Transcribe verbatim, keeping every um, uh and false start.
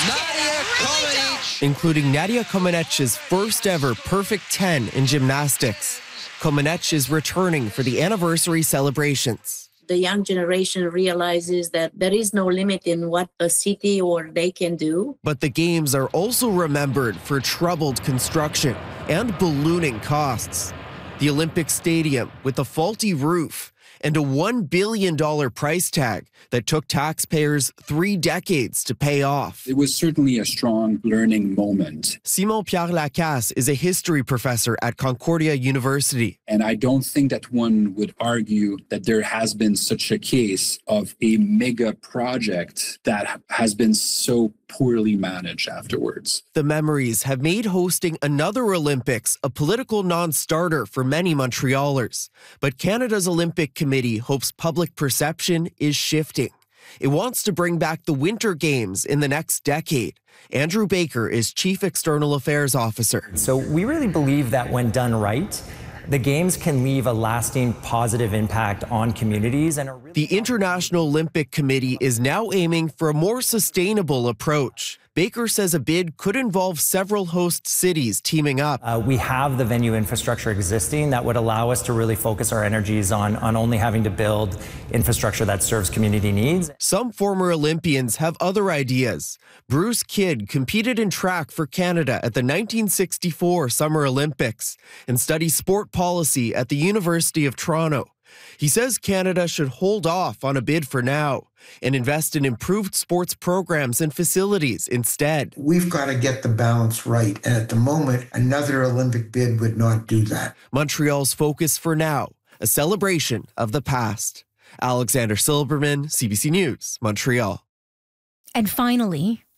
Nadia Comaneci. Including Nadia Comaneci's first ever perfect ten in gymnastics. Comaneci is returning for the anniversary celebrations. The young generation realizes that there is no limit in what a city or they can do. But the games are also remembered for troubled construction and ballooning costs. The Olympic Stadium with a faulty roof and a one billion dollars price tag that took taxpayers three decades to pay off. It was certainly a strong learning moment. Simon-Pierre Lacasse is a history professor at Concordia University. And I don't think that one would argue that there has been such a case of a mega project that has been so poorly managed afterwards. The memories have made hosting another Olympics a political non-starter for many Montrealers. But Canada's Olympic Committee hopes public perception is shifting. It wants to bring back the Winter Games in the next decade. Andrew Baker is Chief External Affairs Officer. So we really believe that when done right, the Games can leave a lasting positive impact on communities. And really the International Olympic Committee is now aiming for a more sustainable approach. Baker says a bid could involve several host cities teaming up. Uh, we have the venue infrastructure existing that would allow us to really focus our energies on, on only having to build infrastructure that serves community needs. Some former Olympians have other ideas. Bruce Kidd competed in track for Canada at the nineteen sixty-four Summer Olympics and studied sport policy at the University of Toronto. He says Canada should hold off on a bid for now and invest in improved sports programs and facilities instead. We've got to get the balance right, and at the moment, another Olympic bid would not do that. Montreal's focus for now, a celebration of the past. Alexander Silberman, C B C News, Montreal. And finally,